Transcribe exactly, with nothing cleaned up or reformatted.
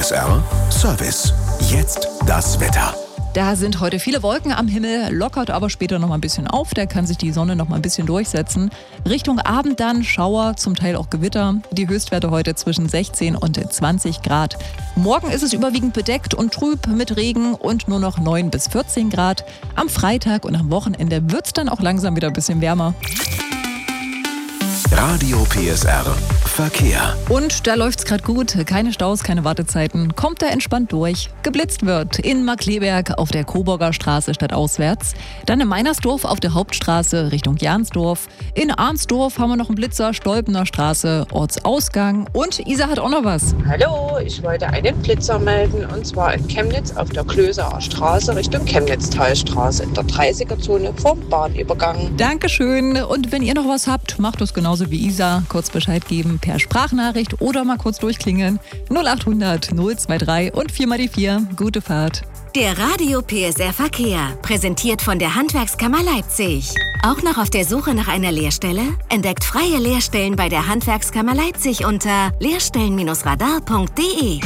S R Service. Jetzt das Wetter. Da sind heute viele Wolken am Himmel, lockert aber später noch mal ein bisschen auf. Da kann sich die Sonne noch mal ein bisschen durchsetzen. Richtung Abend dann Schauer, zum Teil auch Gewitter. Die Höchstwerte heute zwischen sechzehn und zwanzig Grad. Morgen ist es überwiegend bedeckt und trüb mit Regen und nur noch neun bis vierzehn Grad. Am Freitag und am Wochenende wird es dann auch langsam wieder ein bisschen wärmer. Radio P S R Verkehr. Und da läuft's gerade gut. Keine Staus, keine Wartezeiten. Kommt da entspannt durch. Geblitzt wird in Markkleeberg auf der Coburger Straße stadtauswärts. Dann in Meinersdorf auf der Hauptstraße Richtung Jansdorf. In Arnsdorf haben wir noch einen Blitzer, Stolpener Straße, Ortsausgang. Und Isa hat auch noch was. Hallo, ich wollte einen Blitzer melden und zwar in Chemnitz auf der Klöserer Straße Richtung Chemnitz-Talstraße in der dreißiger-Zone vom Bahnübergang. Dankeschön. Und wenn ihr noch was habt, macht es genauso wie Isa. Kurz Bescheid geben per Sprachnachricht oder mal kurz durchklingeln. null acht hundert null zwei drei und vier mal die vier. Gute Fahrt. Der Radio P S R Verkehr, präsentiert von der Handwerkskammer Leipzig. Auch noch auf der Suche nach einer Lehrstelle? Entdeckt freie Lehrstellen bei der Handwerkskammer Leipzig unter lehrstellen Bindestrich radar punkt de.